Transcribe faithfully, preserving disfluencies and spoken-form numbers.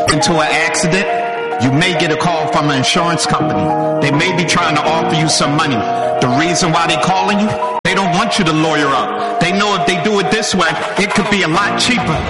into an accident, you may get a call from an insurance company. They may be trying to offer you some money. The reason why they're calling you, they don't want you to lawyer up. They know if they do it this way, it could be a lot cheaper.